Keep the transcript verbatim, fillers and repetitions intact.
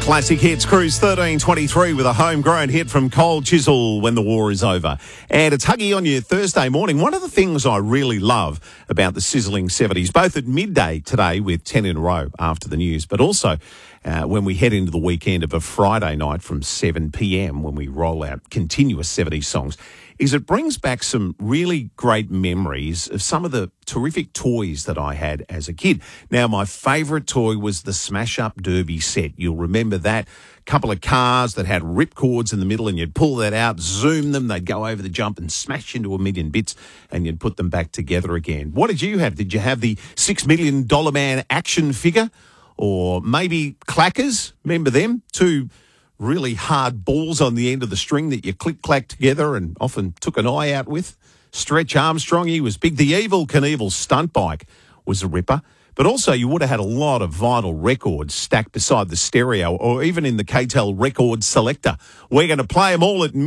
Classic Hits Cruise thirteen twenty-three with a homegrown hit from Cold Chisel, When the War is Over. And it's Huggy on your Thursday morning. One of the things I really love about the sizzling seventies, both at midday today with ten in a row after the news, but also uh, when we head into the weekend of a Friday night from seven p.m. when we roll out continuous seventies songs, is it brings back some really great memories of some of the terrific toys that I had as a kid. Now, my favourite toy was the Smash Up Derby set. You'll remember that. Couple of cars that had ripcords in the middle, and you'd pull that out, zoom them, they'd go over the jump and smash into a million bits, and you'd put them back together again. What did you have? Did you have the Six Million Dollar Man action figure? Or maybe clackers? Remember them? Two really hard balls on the end of the string that you click-clack together and often took an eye out with. Stretch Armstrong, he was big. The Evel Knievel stunt bike was a ripper. But also you would have had a lot of vinyl records stacked beside the stereo or even in the K-Tel record selector. We're going to play them all at